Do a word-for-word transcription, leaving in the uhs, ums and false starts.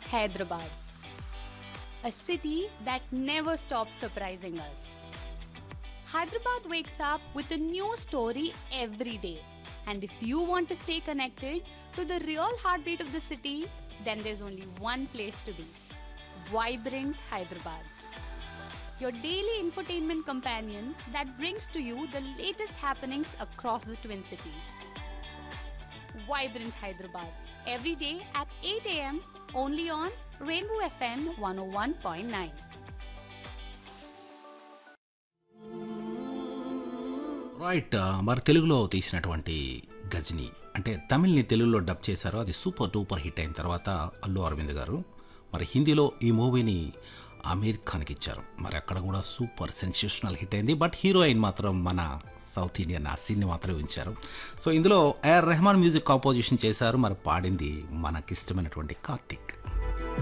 Hyderabad, a city that never stops surprising us. Hyderabad wakes up with a new story every day. And if you want to stay connected to the real heartbeat of the city, then there's only one place to be: Vibrant Hyderabad, your daily infotainment companion that brings to you the latest happenings across the Twin Cities. Vibrant Hyderabad, every day at eight a m only on Rainbow F M one oh one point nine. Right మరి తెలుగులో తీసినటువంటి గజని అంటే తమిళ్ని తెలుగులో dub చేశారు. అది super duper hit అయిన తర్వాత అల్లు అరవింద్ గారు మరి హిందీలో ఈ మూవీని ఆమీర్ ఖాన్కి ఇచ్చారు. మరి అక్కడ కూడా సూపర్ సెన్సేషనల్ హిట్ అయింది. బట్ హీరోయిన్ మాత్రం మన సౌత్ ఇండియన్ అసిన్ని మాత్రమే ఉంచారు. సో ఇందులో ఏఆర్ రెహమాన్ మ్యూజిక్ కాంపోజిషన్ చేశారు. మరి పాడింది మనకిష్టమైనటువంటి కార్తిక్.